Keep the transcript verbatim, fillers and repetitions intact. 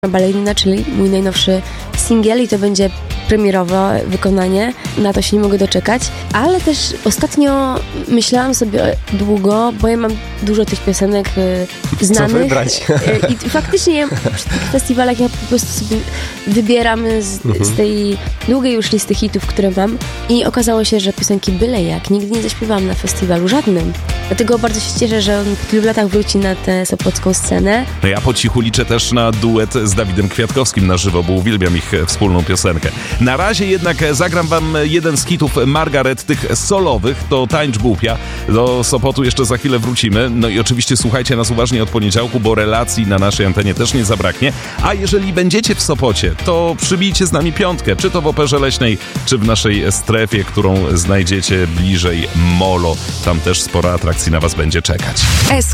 Balerina, czyli mój najnowszy singiel i to będzie premierowe wykonanie. Na to się nie mogę doczekać. Ale też ostatnio myślałam sobie długo, bo ja mam dużo tych piosenek y, znanych. Co wybrać? Y, I faktycznie ja przy tych festiwalach ja po prostu sobie wybieram z, mhm. z tej długiej już listy hitów, które mam. I okazało się, że piosenki byle jak nigdy nie zaśpiewałam na festiwalu żadnym. Dlatego bardzo się cieszę, że on po tylu latach wróci na tę sopocką scenę. No ja po cichu liczę też na duet z Dawidem Kwiatkowskim na żywo, bo uwielbiam ich wspólną piosenkę. Na razie jednak zagram wam jeden z hitów Margaret, tych solowych, to Tańcz Głupia. Do Sopotu jeszcze za chwilę wrócimy. No i oczywiście słuchajcie nas uważnie od poniedziałku, bo relacji na naszej antenie też nie zabraknie. A jeżeli będziecie w Sopocie, to przybijcie z nami piątkę, czy to w Operze Leśnej, czy w naszej strefie, którą znajdziecie bliżej Molo. Tam też sporo atrakcji na was będzie czekać.